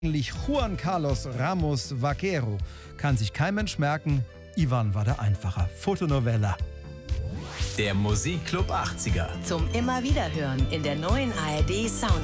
Eigentlich Juan Carlos Ramos Vaquero. Kann sich kein Mensch merken. Ivan war der Einfacher. Fotonovella. Der Musikclub 80er. Zum immer wieder hören in der neuen ARD Sound